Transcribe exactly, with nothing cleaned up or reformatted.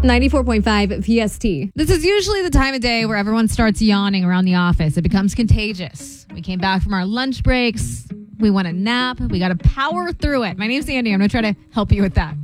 ninety-four point five V S T. This is usually the time of day where everyone starts yawning around the office. It becomes contagious. We came back from our lunch breaks. We want a nap. We got to power through it. My name's Andy. I'm going to try to help you with that.